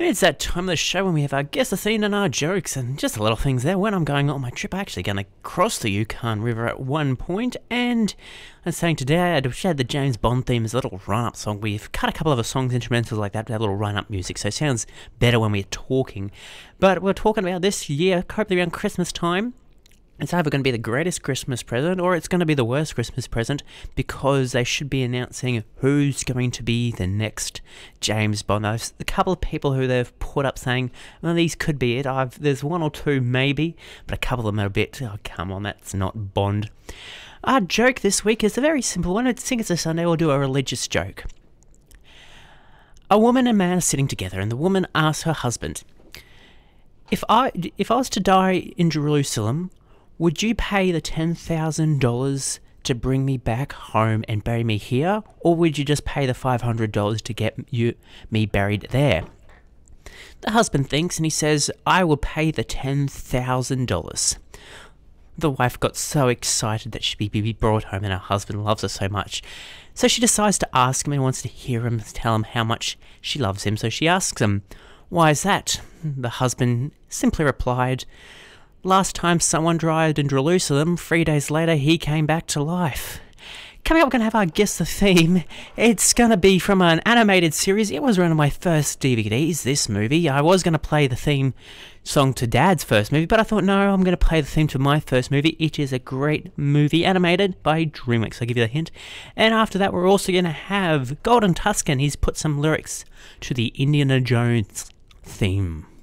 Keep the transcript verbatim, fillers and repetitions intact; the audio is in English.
It's that time of the show when we have our guest the scene and our jokes and just a little things there. When I'm going on my trip, I'm actually going to cross the Yukon River at one point, and I was saying today I had the James Bond theme as a little run-up song. We've cut a couple of songs, instrumentals like that, to have a little run-up music, so it sounds better when we're talking. But we're talking about this year, hopefully around Christmas time. It's either going to be the greatest Christmas present or it's going to be the worst Christmas present, because they should be announcing who's going to be the next James Bond. There's a couple of people who they've put up saying, well, these could be it. I've, there's one or two maybe, but a couple of them are a bit, oh, come on, that's not Bond. Our joke this week is a very simple one. It's Sing It's a Sunday, we'll do a religious joke. A woman and man are sitting together, and the woman asks her husband, if I, if I was to die in Jerusalem, would you pay the ten thousand dollars to bring me back home and bury me here, or would you just pay the five hundred dollars to get you me buried there? The husband thinks and he says, I will pay the ten thousand dollars. The wife got so excited that she'd be brought home, and her husband loves her so much. So she decides to ask him and wants to hear him tell him how much she loves him. So she asks him, why is that? The husband simply replied, last time someone died in Jerusalem, three days later he came back to life. Coming up, we're going to have our Guess the Theme. It's going to be from an animated series. It was one of my first D V Ds, this movie. I was going to play the theme song to Dad's first movie, but I thought, no, I'm going to play the theme to my first movie. It is a great movie, animated by DreamWorks. I'll give you the hint. And after that, we're also going to have Golden Tuscan. He's put some lyrics to the Indiana Jones theme.